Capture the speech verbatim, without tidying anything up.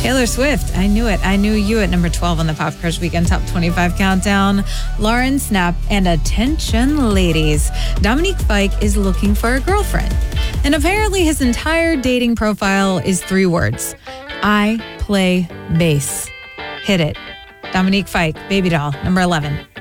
Taylor Swift, I knew it. I knew you at number twelve on the Pop Crush Weekend Top twenty-five Countdown. Lauren Snap, and attention, ladies. Dominique Fike is looking for a girlfriend. And apparently his entire dating profile is three words. I play bass. Hit it. Dominique Fike, Baby Doll, number eleven.